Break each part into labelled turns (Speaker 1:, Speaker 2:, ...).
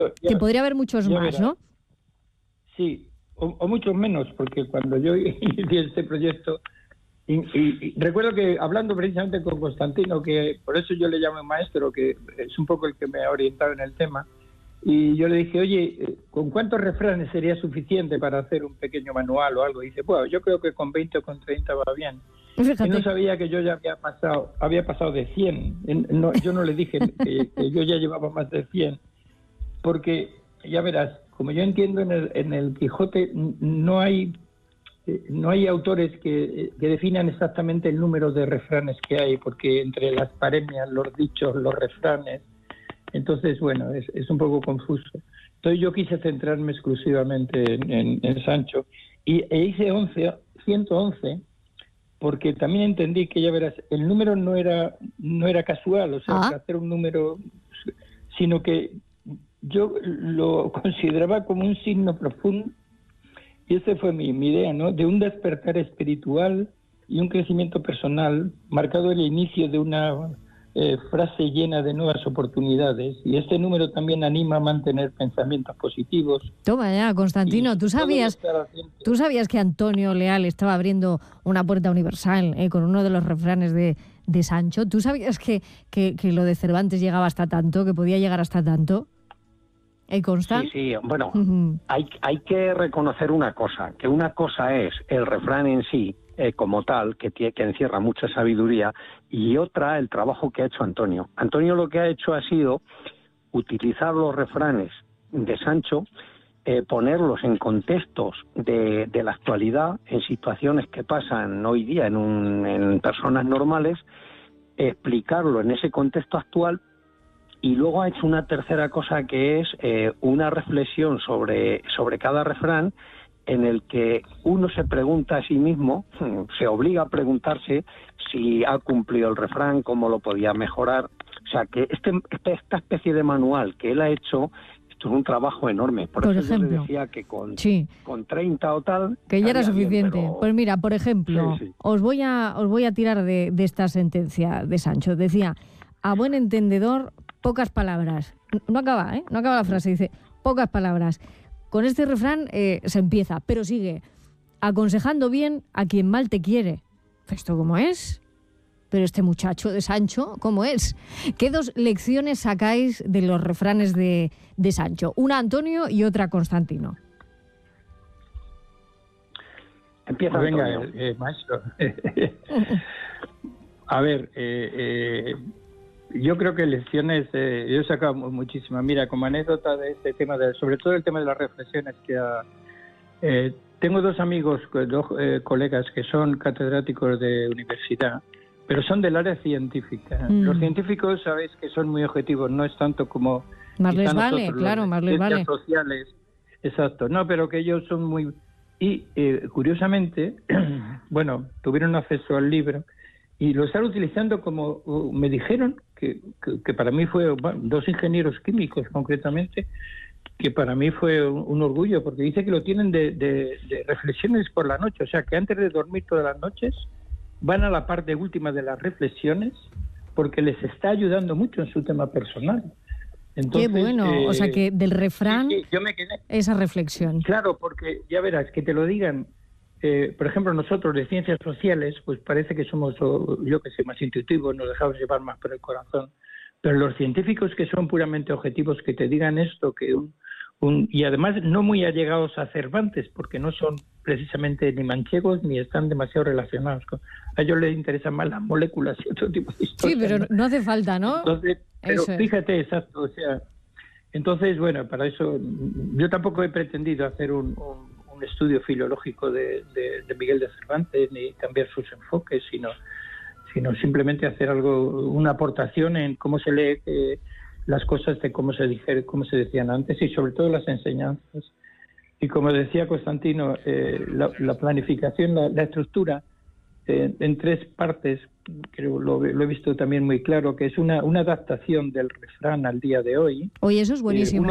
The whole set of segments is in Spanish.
Speaker 1: Que podría haber muchos más,
Speaker 2: verás.
Speaker 1: ¿no?
Speaker 2: Sí, o muchos menos, porque cuando yo hice este proyecto, y recuerdo que hablando precisamente con Constantino, que por eso yo le llamo maestro, que es un poco el que me ha orientado en el tema, y yo le dije, oye, ¿con cuántos refranes sería suficiente para hacer un pequeño manual o algo? Y dice, bueno, yo creo que con 20 o con 30 va bien.
Speaker 1: Fíjate.
Speaker 2: Él no sabía que yo ya había pasado de 100. Yo no le dije que yo ya llevaba más de 100, porque ya verás, como yo entiendo en el Quijote, no hay autores que definan exactamente el número de refranes que hay, porque entre las paremias, los dichos, los refranes, entonces, bueno, es un poco confuso. Entonces yo quise centrarme exclusivamente en Sancho e hice 111, porque también entendí que, ya verás, el número no era casual, o sea, para hacer un número, sino que yo lo consideraba como un signo profundo, y esa fue mi idea, ¿no? De un despertar espiritual y un crecimiento personal, marcado el inicio de una frase llena de nuevas oportunidades, y este número también anima a mantener pensamientos positivos.
Speaker 1: Toma ya, Constantino, ¿tú sabías que Antonio Leal estaba abriendo una puerta universal con uno de los refranes de Sancho? ¿Tú sabías que lo de Cervantes llegaba hasta tanto, que podía llegar hasta tanto? ¿Constan?
Speaker 3: Sí, bueno, hay que reconocer una cosa, que una cosa es el refrán en sí, como tal, que encierra mucha sabiduría, y otra, el trabajo que ha hecho Antonio. Antonio lo que ha hecho ha sido utilizar los refranes de Sancho, ponerlos en contextos de la actualidad, en situaciones que pasan hoy día en personas normales, explicarlo en ese contexto actual. Y luego ha hecho una tercera cosa, que es una reflexión sobre cada refrán, en el que uno se pregunta a sí mismo, se obliga a preguntarse si ha cumplido el refrán, cómo lo podía mejorar. O sea, que esta especie de manual que él ha hecho, esto es un trabajo enorme. Por eso
Speaker 1: ejemplo,
Speaker 3: yo le decía que con 30 o tal...
Speaker 1: Que ya era suficiente.
Speaker 3: Bien, pero...
Speaker 1: Pues mira, por ejemplo, sí. Os voy a tirar de esta sentencia de Sancho. Decía, a buen entendedor, pocas palabras. No acaba la frase, dice, pocas palabras. Con este refrán se empieza, pero sigue, aconsejando bien a quien mal te quiere. ¿Esto cómo es? Pero este muchacho de Sancho, ¿cómo es? ¿Qué dos lecciones sacáis de los refranes de Sancho? Una Antonio y otra Constantino.
Speaker 3: Empieza Antonio.
Speaker 2: Venga, maestro. A ver, yo creo que lecciones, yo he sacado muchísimas. Mira, como anécdota de este tema, sobre todo el tema de las reflexiones que tengo dos amigos, dos colegas que son catedráticos de universidad, pero son del área científica. Los científicos, sabéis que son muy objetivos, no es tanto como...
Speaker 1: Más les vale, claro, más les vale.
Speaker 2: Sociales, exacto. No, pero que ellos son muy... Y curiosamente, bueno, tuvieron acceso al libro y lo están utilizando como me dijeron, que para mí fue, bueno, dos ingenieros químicos concretamente, que para mí fue un orgullo, porque dice que lo tienen de reflexiones por la noche, o sea, que antes de dormir todas las noches van a la parte última de las reflexiones porque les está ayudando mucho en su tema personal. Entonces,
Speaker 1: qué bueno, o sea que del refrán
Speaker 2: sí, yo me quedé,
Speaker 1: esa reflexión.
Speaker 2: Claro, porque ya verás, que te lo digan, por ejemplo, nosotros de ciencias sociales, pues parece que somos, yo que sé, más intuitivos, nos dejamos llevar más por el corazón, pero los científicos que son puramente objetivos, que te digan esto, que y además no muy allegados a Cervantes, porque no son precisamente ni manchegos ni están demasiado relacionados a ellos les interesan más las moléculas y otro tipo de historias.
Speaker 1: Sí, pero no hace falta, ¿no?
Speaker 2: Entonces, pero
Speaker 1: eso
Speaker 2: fíjate, exacto, o sea, entonces, bueno, para eso yo tampoco he pretendido hacer un estudio filológico de Miguel de Cervantes ni cambiar sus enfoques, sino simplemente hacer una aportación en cómo se lee las cosas, de cómo se decían antes, y sobre todo las enseñanzas. Y como decía Constantino, la planificación, la estructura en tres partes, creo lo he visto también muy claro, que es una adaptación del refrán al día de hoy.
Speaker 1: Oye, eso es buenísimo,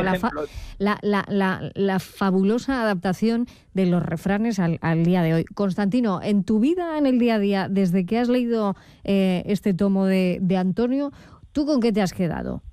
Speaker 1: la fabulosa adaptación de los refranes al día de hoy. Constantino, en tu vida, en el día a día, desde que has leído este tomo de Antonio, ¿tú con qué te has quedado?